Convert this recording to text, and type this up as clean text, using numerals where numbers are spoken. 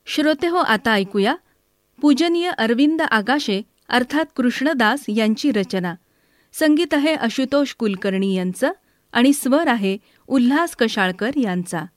श्रोते हो, आता ऐकूया पूजनीय अरविंद आगाशे अर्थात कृष्णदास यांची रचना. संगीत आहे आशुतोष कुलकर्णी यांचं आणि स्वर आहे उल्हास कशाळकर यांचा.